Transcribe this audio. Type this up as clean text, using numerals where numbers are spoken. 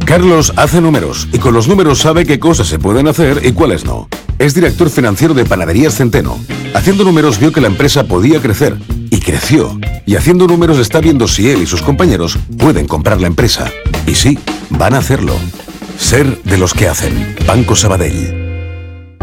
Carlos hace números y con los números sabe qué cosas se pueden hacer y cuáles no. Es director financiero de Panaderías Centeno. Haciendo números vio que la empresa podía crecer y creció. Y haciendo números está viendo si él y sus compañeros pueden comprar la empresa. Y sí, van a hacerlo. Ser de los que hacen. Banco Sabadell.